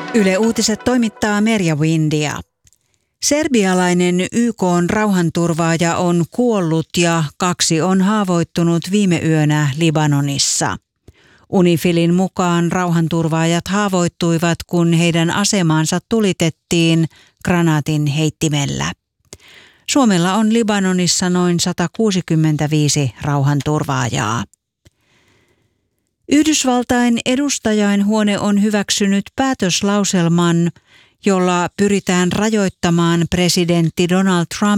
Yle Uutiset toimittaa Merja Windia. Serbialainen YK:n rauhanturvaaja on kuollut ja 2 on haavoittunut viime yönä Libanonissa. UNIFILin mukaan rauhanturvaajat haavoittuivat, kun heidän asemaansa tulitettiin granaatin heittimellä. Suomella on Libanonissa noin 165 rauhanturvaajaa. Yhdysvaltain edustajainhuone on hyväksynyt päätöslauselman, jolla pyritään rajoittamaan presidentti Donald Trumpin